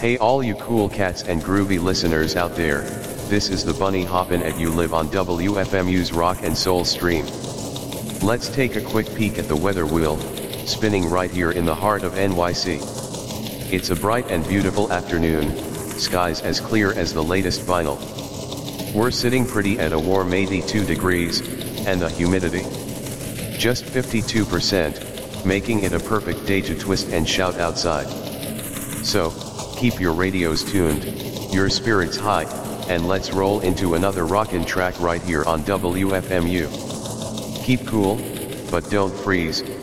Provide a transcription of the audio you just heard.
Hey all you cool cats and groovy listeners out there, this is the Bunny Hoppin' at You Live on WFMU's Rock and Soul stream. Let's take a quick peek at the weather wheel, spinning right here in the heart of NYC. It's a bright and beautiful afternoon, skies as clear as the latest vinyl. We're sitting pretty at a warm 82 degrees, and the humidity? Just 52%, making it a perfect day to twist and shout outside. So, keep your radios tuned, your spirits high, and let's roll into another rockin' track right here on WFMU. Keep cool, but don't freeze,